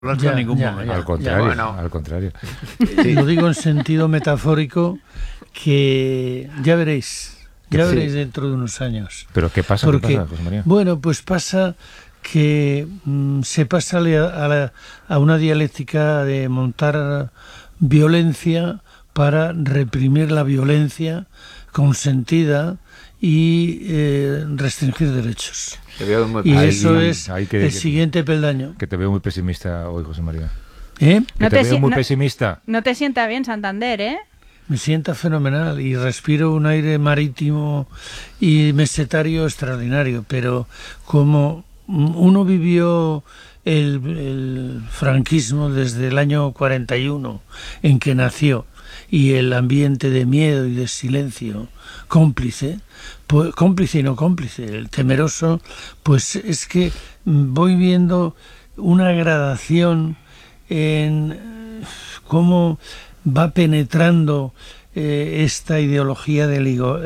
en ningún momento. Al contrario, bueno. al contrario. Sí. Lo digo en sentido metafórico, que ya veréis dentro de unos años. ¿Pero qué pasa, Porque, José María? Bueno, pues pasa que se pasa a una dialéctica de montar violencia para reprimir la violencia consentida y restringir derechos. Y eso es el siguiente peldaño. Que te veo muy pesimista hoy, José María. ¿Eh? Que te veo muy pesimista. No te sienta bien Santander, ¿eh? Me sienta fenomenal y respiro un aire marítimo y mesetario extraordinario, pero como uno vivió el franquismo desde el año 41 en que nació, y el ambiente de miedo y de silencio cómplice y no cómplice, el temeroso, pues es que voy viendo una gradación en cómo va penetrando esta ideología del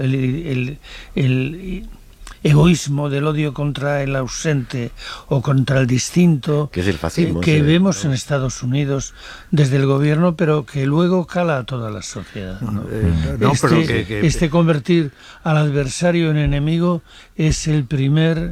el egoísmo, del odio contra el ausente o contra el distinto, que es el fascismo, que vemos en Estados Unidos desde el gobierno, pero que luego cala a toda la sociedad, ¿no? Este convertir al adversario en enemigo es el primer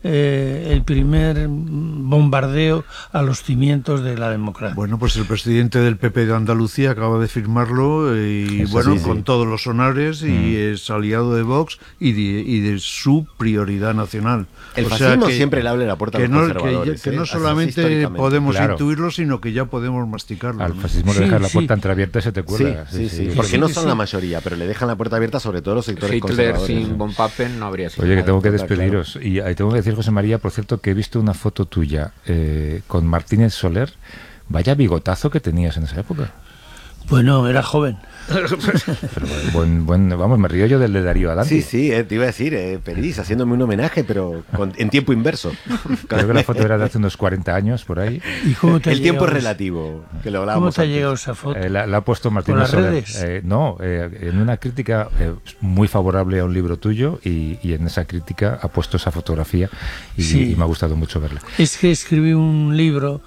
bombardeo a los cimientos de la democracia. Bueno, pues el presidente del PP de Andalucía acaba de firmarlo y eso bueno, sí. con todos los honores y es aliado de Vox y de su prioridad nacional. El fascismo siempre le abre la puerta a los conservadores. Que no solamente podemos intuirlo, sino que ya podemos masticarlo. Al fascismo le dejas la puerta entreabierta y se te cuela. Sí. Porque no son la mayoría, pero le dejan la puerta abierta sobre todo los sectores conservadores. Hitler sin von Papen no habría sido. Oye, que tengo que despediros. Claro. Y tengo que decir, José María, por cierto, que he visto una foto tuya con Martínez Soler. Vaya bigotazo que tenías en esa época. Bueno, era joven. Pero vamos, me río yo del de Darío Adanti. Sí, te iba a decir, Peris, haciéndome un homenaje, pero en tiempo inverso. Creo que la foto era de hace unos 40 años, por ahí. ¿Y cómo te el tiempo es relativo, que lo hablábamos. ¿Cómo te ha llegado esa foto? La ha puesto Martínez Soler. En una crítica muy favorable a un libro tuyo y en esa crítica ha puesto esa fotografía y me ha gustado mucho verla. Es que escribí un libro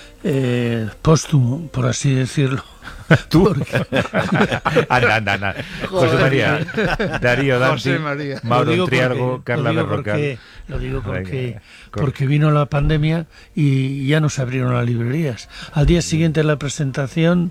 póstumo, por así decirlo. ¿Tú? Anda. José María, Darío Danti, Mauro Triargo, Carla Berrocal. Lo digo porque vino la pandemia y ya no se abrieron las librerías. Al día siguiente de la presentación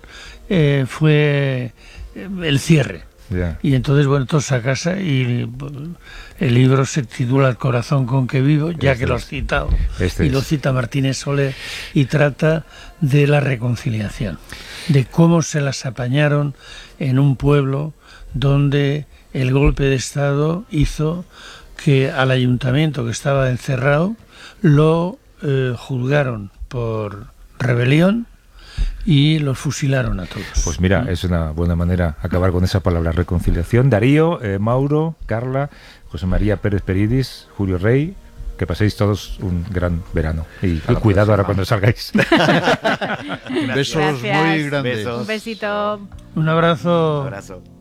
fue el cierre. Yeah. Y entonces, bueno, todos a casa y el libro se titula El corazón con que vivo, ya que lo has citado. Y lo cita Martínez Soler y trata de la reconciliación, de cómo se las apañaron en un pueblo donde el golpe de Estado hizo que al ayuntamiento que estaba encerrado lo juzgaron por rebelión y los fusilaron a todos. Pues mira, es una buena manera acabar con esa palabra, reconciliación. Darío, Mauro, Carla, José María Pérez Peridis, Julio Rey, que paséis todos un gran verano. Y cuidado ahora cuando salgáis. Besos muy grandes. Un besito. Un abrazo. Un abrazo.